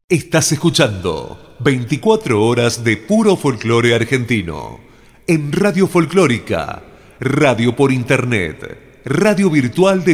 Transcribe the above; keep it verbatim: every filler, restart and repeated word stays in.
Estás escuchando veinticuatro horas de puro folclore argentino en Radio Folclórica, radio por internet, radio virtual de